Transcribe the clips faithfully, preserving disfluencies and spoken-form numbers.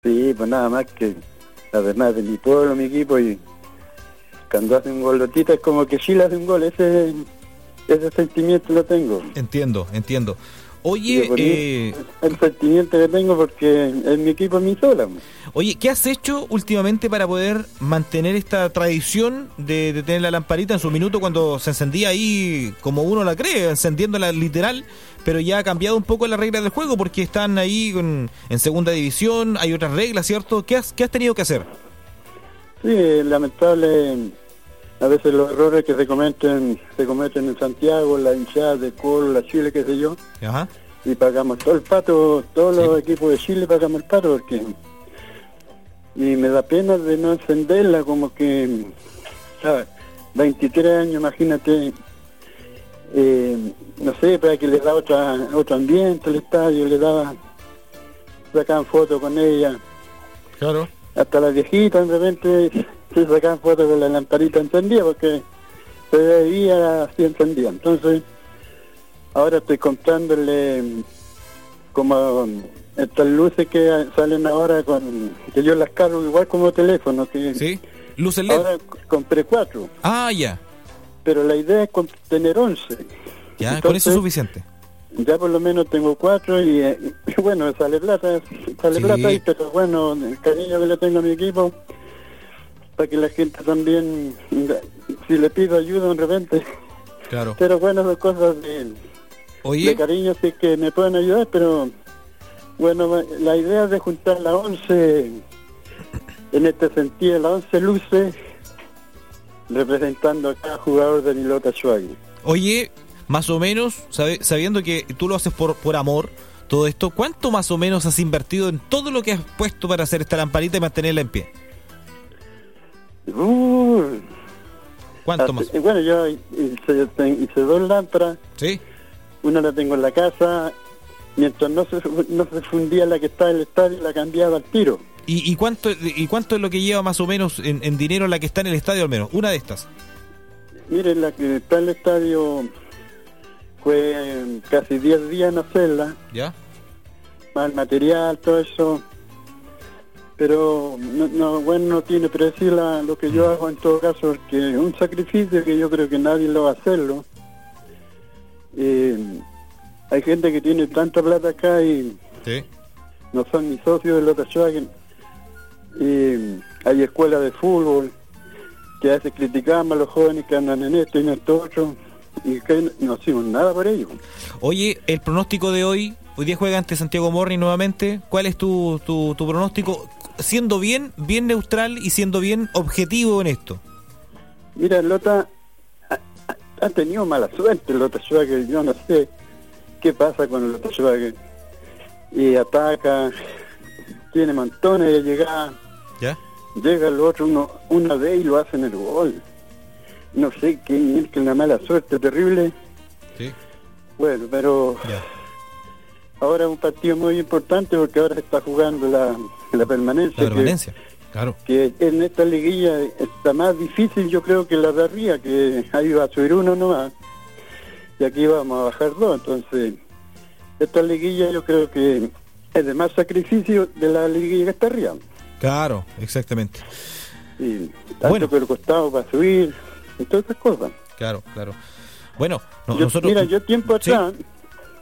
Sí, pues nada más que, además de mi pueblo, mi equipo, y cuando hace un gol Lotita es como que Chile hace un gol, ese ese sentimiento lo tengo. Entiendo, entiendo. Oye, eh... el sentimiento que tengo porque es mi equipo, es mi sola. Oye, ¿qué has hecho últimamente para poder mantener esta tradición de, de tener la lamparita en su minuto cuando se encendía ahí, como uno la cree, encendiéndola literal, pero ya ha cambiado un poco la regla del juego porque están ahí en, en segunda división, hay otras reglas, ¿cierto? ¿Qué has, qué has tenido que hacer? Sí, lamentable, a veces los errores que se cometen se cometen en Santiago, la hinchada de Colo, la Chile, qué sé yo. Ajá. Y pagamos todo el pato, todos sí. Los equipos de Chile pagamos el pato porque... Y me da pena de no encenderla, como que... ¿sabes? veintitrés años, imagínate, eh, no sé, para que le da otra, otro ambiente al estadio, le daba... sacaban fotos con ella. Claro. Hasta las viejitas de repente se sacaban fotos con la lamparita encendida porque se veía así encendida. Entonces, ahora estoy comprándole como estas luces que salen ahora, con que yo las cargo igual como teléfono. Que sí, luces L E D. Ahora compré cuatro. Ah, ya. Pero la idea es tener once. Ya, entonces, con eso es suficiente. Ya por lo menos tengo cuatro y, eh, y bueno, sale plata, sale sí. plata ahí, pero bueno, el cariño que le tengo a mi equipo, para que la gente también, si le pido ayuda de repente, claro. Pero bueno, son cosas de, Oye. de cariño, sí que me pueden ayudar, pero bueno, la idea es de juntar las once, en este sentido, las once luces, representando a cada jugador de Nilota Schwager. Oye, más o menos, sabe, sabiendo que tú lo haces por, por amor, todo esto, ¿cuánto más o menos has invertido en todo lo que has puesto para hacer esta lamparita y mantenerla en pie? Uh, ¿Cuánto hace, más? Bueno, yo hice, hice dos lámparas. Sí. Una la tengo en la casa, mientras no se, no se fundía la que está en el estadio, la cambiaba al tiro. ¿Y, y cuánto y cuánto es lo que lleva más o menos en, en dinero la que está en el estadio al menos? Una de estas. Miren, la que está en el estadio... fue casi diez días en hacerla. ¿Ya? Más el material, todo eso. Pero, no, no bueno, no tiene precio la, lo que yo hago en todo caso, porque es un sacrificio que yo creo que nadie lo va a hacerlo. Eh, hay gente que tiene tanta plata acá y sí. No son ni socios de Lota Schwager. Eh, hay escuelas de fútbol que a veces criticamos a los jóvenes que andan en esto y en esto otro. Y que no hacemos nada por ello. Oye, el pronóstico de hoy, hoy día juega ante Santiago Morning nuevamente. ¿Cuál es tu, tu, tu pronóstico? Siendo bien, bien neutral y siendo bien objetivo en esto. Mira, Lota ha, ha tenido mala suerte, Lota Schwager. Yo no sé qué pasa con el Lota Schwager. Y ataca, tiene montones de llegadas. ¿Ya? Llega el otro, uno, una vez y lo hace en el gol. No sé qué nivel, que una mala suerte terrible. Sí. Bueno, pero ya. Ahora es un partido muy importante porque ahora se está jugando la, la permanencia. La permanencia, que, claro. Que en esta liguilla está más difícil, yo creo, que la de arriba, que ahí va a subir uno nomás. Y aquí vamos a bajar dos. Entonces, esta liguilla yo creo que es de más sacrificio de la liguilla que está arriba. Claro, exactamente. Sí, tanto bueno. que el costado para subir. Y todas esas cosas. Claro, claro. Bueno, no, yo, nosotros... Mira, yo tiempo atrás, ¿sí?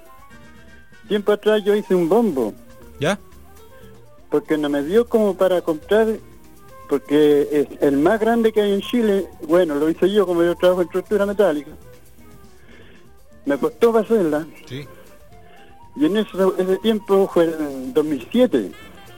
tiempo atrás yo hice un bombo. ¿Ya? Porque no me dio como para comprar, porque es el más grande que hay en Chile. Bueno, lo hice yo, como yo trabajo en estructura metálica. Me costó para hacerla. Sí. Y en ese, ese tiempo fue en dos mil siete.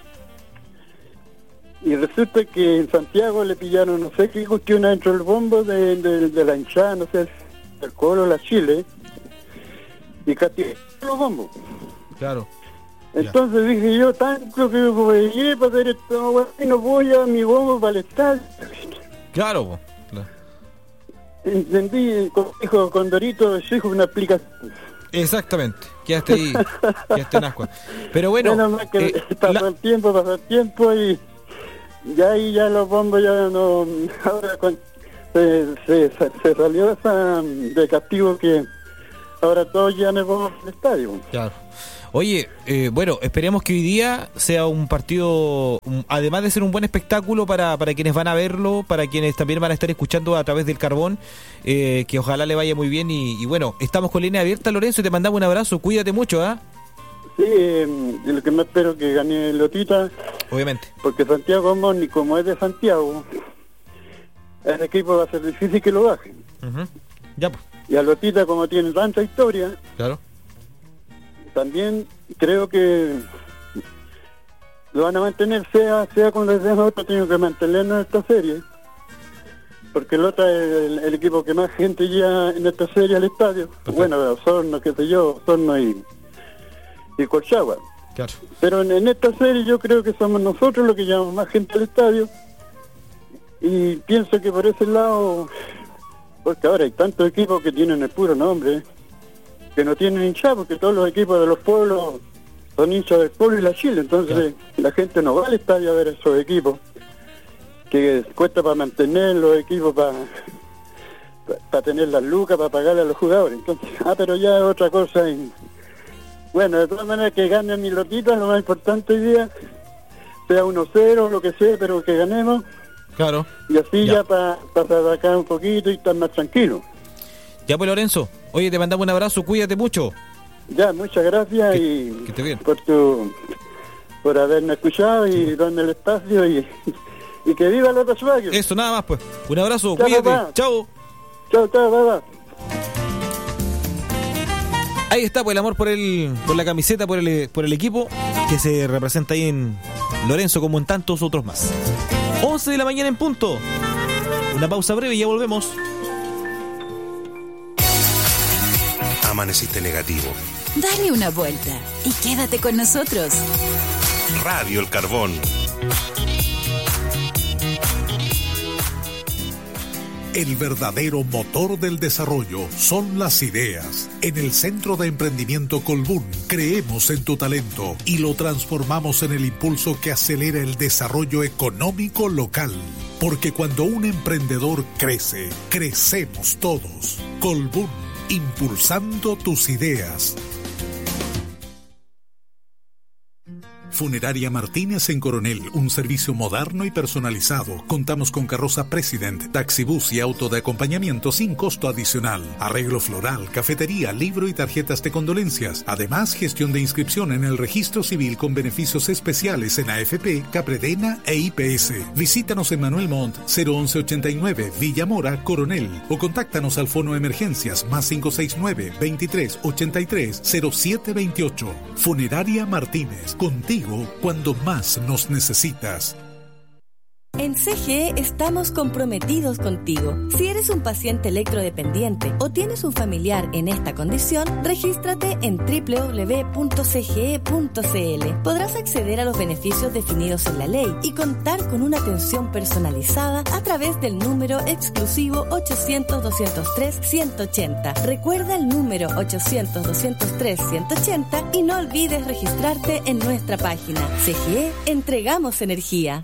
Y resulta que en Santiago le pillaron, no sé qué cuestión dentro del bombo de, de, de la hinchada, no sé, del Colo, la Chile, y castigaron los bombos. Claro. Entonces ya. Dije yo, tanto que voy a para hacer esto, y no voy a mi bombo para el estadio. Claro, claro. Entendí, como dijo Condorito, su hijo, una aplicación. Exactamente, quedaste ahí, quedaste en ascua. Pero bueno, bueno más que eh, pasó la... el tiempo, pasó el tiempo y ya ahí ya los bombos ya no, ahora con, se, se, se salió esa de castigo que ahora todos ya nos vamos al estadio. Claro. Oye, eh, bueno, esperemos que hoy día sea un partido, un, además de ser un buen espectáculo para, para quienes van a verlo, para quienes también van a estar escuchando a través del Carbón, eh, que ojalá le vaya muy bien y, y bueno, estamos con línea abierta, Lorenzo, y te mandamos un abrazo, cuídate mucho, ¿ah? Sí, eh, lo que más espero es que gane Lotita. Obviamente. Porque Santiago Morning, como es de Santiago, el equipo va a ser difícil que lo bajen. Uh-huh. Ya, pues. Y a Lotita, como tiene tanta historia, claro, también creo que lo van a mantener, sea sea con los demás, otros tienen que mantenernos en esta serie, porque el otro es el, el equipo que más gente lleva en esta serie al estadio. Perfecto. Bueno, Osorno, qué sé yo, Osorno y, y Colchagua. Claro. Pero en, en esta serie yo creo que somos nosotros los que llevamos más gente al estadio, y pienso que por ese lado, porque ahora hay tantos equipos que tienen el puro nombre, ¿eh? que no tienen hinchada, porque todos los equipos de los pueblos son hinchas del pueblo y la Chile, entonces claro, la gente no va al estadio a ver esos equipos, que cuesta para mantener los equipos, para para tener las lucas, para pagarle a los jugadores. Entonces, ah, pero ya es otra cosa. Y, bueno, de todas maneras que ganen mis lotitas, lo más importante hoy día, sea uno cero, lo que sea, pero que ganemos. Claro. Y así ya, ya para pa sacar un poquito y estar más tranquilo. Ya pues, Lorenzo, oye, te mandamos un abrazo, cuídate mucho. Ya, muchas gracias. Que, y que esté bien. por tu por haberme escuchado y sí, darme el espacio y, y que viva Lota Schwager. Eso, nada más pues. Un abrazo, chao, cuídate. Papá. Chao. Chao, chao, papá. Ahí está, pues, el amor por el por la camiseta, por el por el equipo que se representa ahí en Lorenzo, como en tantos otros más. once de la mañana en punto. Una pausa breve y ya volvemos. Amaneciste negativo. Dale una vuelta y quédate con nosotros. Radio El Carbón. El verdadero motor del desarrollo son las ideas. En el Centro de Emprendimiento Colbún creemos en tu talento y lo transformamos en el impulso que acelera el desarrollo económico local. Porque cuando un emprendedor crece, crecemos todos. Colbún, impulsando tus ideas. Funeraria Martínez en Coronel, un servicio moderno y personalizado. Contamos con carroza President, taxibús y auto de acompañamiento sin costo adicional. Arreglo floral, cafetería, libro y tarjetas de condolencias. Además, gestión de inscripción en el registro civil con beneficios especiales en A F P, Capredena e I P S. Visítanos en Manuel Montt, cero once ochenta y nueve, Villa Mora, Coronel. O contáctanos al fono emergencias más cinco seis nueve, veintitrés ochenta y tres, cero siete veintiocho. Funeraria Martínez, contigo cuando más nos necesitas. En C G E estamos comprometidos contigo. Si eres un paciente electrodependiente o tienes un familiar en esta condición, regístrate en doble u doble u doble u punto c g e punto c l. Podrás acceder a los beneficios definidos en la ley y contar con una atención personalizada a través del número exclusivo ochocientos, doscientos tres, ciento ochenta. Recuerda el número ochocientos, doscientos tres, ciento ochenta y no olvides registrarte en nuestra página. C G E, entregamos energía.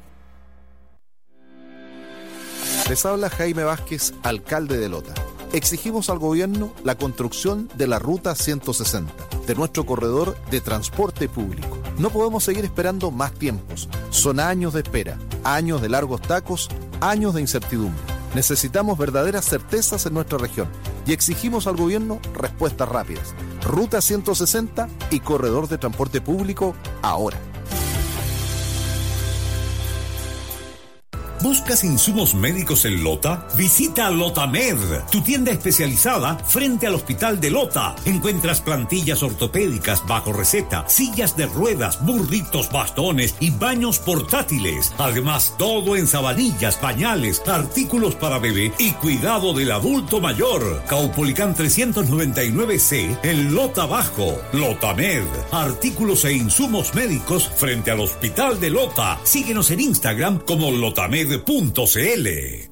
Les habla Jaime Vázquez, alcalde de Lota. Exigimos al gobierno la construcción de la Ruta ciento sesenta, de nuestro corredor de transporte público. No podemos seguir esperando más tiempos. Son años de espera, años de largos tacos, años de incertidumbre. Necesitamos verdaderas certezas en nuestra región y exigimos al gobierno respuestas rápidas. Ruta ciento sesenta y corredor de transporte público ahora. ¿Buscas insumos médicos en Lota? Visita Lotamed, tu tienda especializada frente al Hospital de Lota. Encuentras plantillas ortopédicas bajo receta, sillas de ruedas, burritos, bastones y baños portátiles. Además, todo en sabanillas, pañales, artículos para bebé y cuidado del adulto mayor. Caupolicán trescientos noventa y nueve C, en Lota Bajo. Lotamed, artículos e insumos médicos frente al Hospital de Lota. Síguenos en Instagram como Lotamed. .cl.